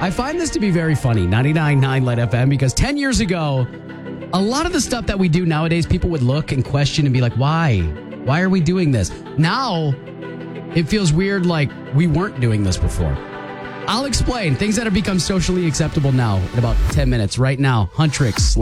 I find this to be very funny, 99.9 Light FM, because 10 years ago, a lot of the stuff that we do nowadays, people would look and question and be like, why? Why are we doing this? Now, it feels weird like we weren't doing this before. I'll explain things that have become socially acceptable now in about 10 minutes. Right now, Huntrix.